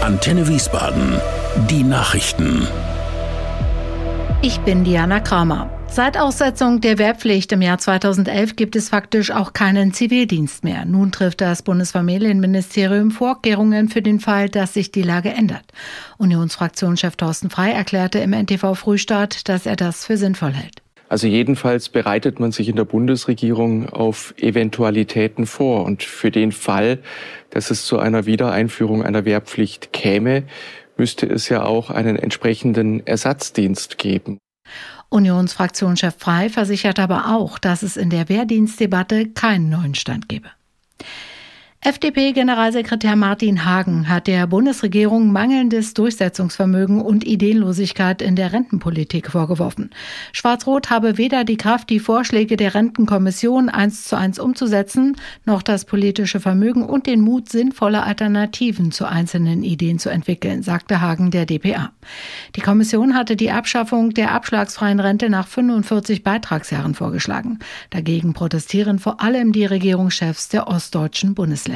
Antenne Wiesbaden. Die Nachrichten. Ich bin Diana Kramer. Seit Aussetzung der Wehrpflicht im Jahr 2011 gibt es faktisch auch keinen Zivildienst mehr. Nun trifft das Bundesfamilienministerium Vorkehrungen für den Fall, dass sich die Lage ändert. Unionsfraktionschef Thorsten Frey erklärte im NTV Frühstart, dass er das für sinnvoll hält. Also jedenfalls bereitet man sich in der Bundesregierung auf Eventualitäten vor. Und für den Fall, dass es zu einer Wiedereinführung einer Wehrpflicht käme, müsste es ja auch einen entsprechenden Ersatzdienst geben. Unionsfraktionschef Frey versichert aber auch, dass es in der Wehrdienstdebatte keinen neuen Stand gebe. FDP-Generalsekretär Martin Hagen hat der Bundesregierung mangelndes Durchsetzungsvermögen und Ideenlosigkeit in der Rentenpolitik vorgeworfen. Schwarz-Rot habe weder die Kraft, die Vorschläge der Rentenkommission 1:1 umzusetzen, noch das politische Vermögen und den Mut, sinnvolle Alternativen zu einzelnen Ideen zu entwickeln, sagte Hagen der dpa. Die Kommission hatte die Abschaffung der abschlagsfreien Rente nach 45 Beitragsjahren vorgeschlagen. Dagegen protestieren vor allem die Regierungschefs der ostdeutschen Bundesländer.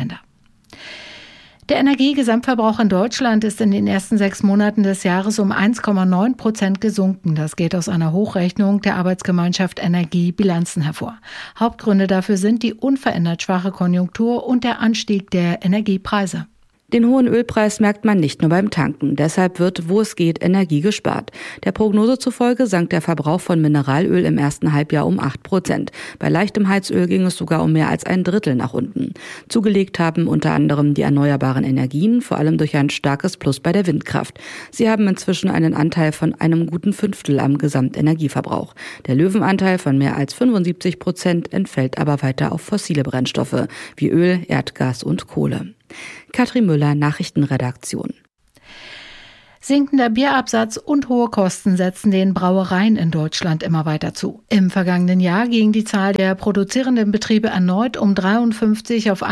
Der Energiegesamtverbrauch in Deutschland ist in den ersten 6 Monaten des Jahres um 1,9% gesunken. Das geht aus einer Hochrechnung der Arbeitsgemeinschaft Energiebilanzen hervor. Hauptgründe dafür sind die unverändert schwache Konjunktur und der Anstieg der Energiepreise. Den hohen Ölpreis merkt man nicht nur beim Tanken. Deshalb wird, wo es geht, Energie gespart. Der Prognose zufolge sank der Verbrauch von Mineralöl im ersten Halbjahr um 8%. Bei leichtem Heizöl ging es sogar um mehr als 1/3 nach unten. Zugelegt haben unter anderem die erneuerbaren Energien, vor allem durch ein starkes Plus bei der Windkraft. Sie haben inzwischen einen Anteil von einem guten 1/5 am Gesamtenergieverbrauch. Der Löwenanteil von mehr als 75% entfällt aber weiter auf fossile Brennstoffe wie Öl, Erdgas und Kohle. Katrin Müller, Nachrichtenredaktion. Sinkender Bierabsatz und hohe Kosten setzen den Brauereien in Deutschland immer weiter zu. Im vergangenen Jahr ging die Zahl der produzierenden Betriebe erneut um 53 auf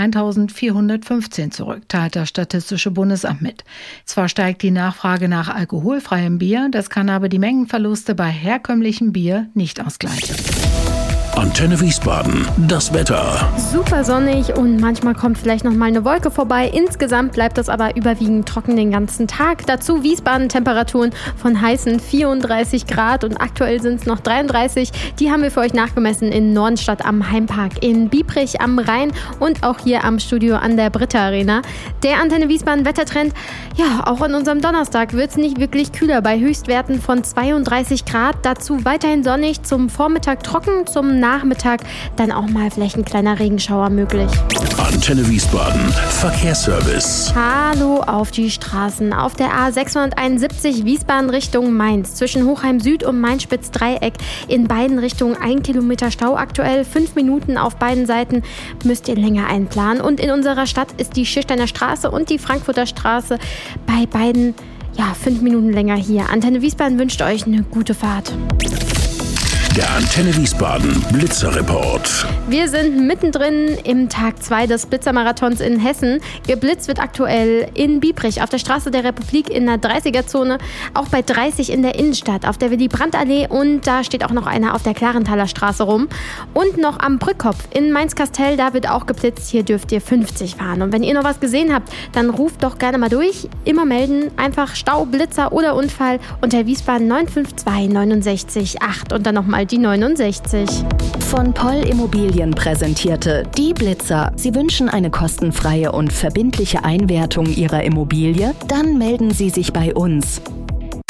1.415 zurück, teilt das Statistische Bundesamt mit. Zwar steigt die Nachfrage nach alkoholfreiem Bier, das kann aber die Mengenverluste bei herkömmlichem Bier nicht ausgleichen. Antenne Wiesbaden, das Wetter. Super sonnig und manchmal kommt vielleicht noch mal eine Wolke vorbei. Insgesamt bleibt es aber überwiegend trocken den ganzen Tag. Dazu Wiesbaden-Temperaturen von heißen 34 Grad und aktuell sind es noch 33. Die haben wir für euch nachgemessen in Nordenstadt am Heimpark, in Biebrich am Rhein und auch hier am Studio an der Britta Arena. Der Antenne Wiesbaden Wettertrend, ja, auch an unserem Donnerstag wird es nicht wirklich kühler bei Höchstwerten von 32 Grad. Dazu weiterhin sonnig, zum Vormittag trocken, zum Nachmittag dann auch mal vielleicht ein kleiner Regenschauer möglich. Antenne Wiesbaden, Verkehrsservice. Hallo auf die Straßen. Auf der A671 Wiesbaden Richtung Mainz zwischen Hochheim Süd und Mainz-Spitz-Dreieck in beiden Richtungen 1 Kilometer Stau aktuell. 5 Minuten auf beiden Seiten müsst ihr länger einplanen. Und in unserer Stadt ist die Schirsteiner Straße und die Frankfurter Straße bei beiden 5 Minuten länger hier. Antenne Wiesbaden wünscht euch eine gute Fahrt. Der Antenne Wiesbaden Blitzerreport. Wir sind mittendrin im Tag 2 des Blitzermarathons in Hessen. Geblitzt wird aktuell in Biebrich auf der Straße der Republik in der 30er-Zone, auch bei 30 in der Innenstadt auf der Willy-Brandt-Allee und da steht auch noch einer auf der Klarenthaler Straße rum. Und noch am Brückkopf in Mainz-Kastell, da wird auch geblitzt. Hier dürft ihr 50 fahren. Und wenn ihr noch was gesehen habt, dann ruft doch gerne mal durch. Immer melden, einfach Stau, Blitzer oder Unfall unter Wiesbaden 952 69 8 und dann nochmal die 69. Von Poll Immobilien präsentierte Die Blitzer. Sie wünschen eine kostenfreie und verbindliche Einwertung Ihrer Immobilie? Dann melden Sie sich bei uns.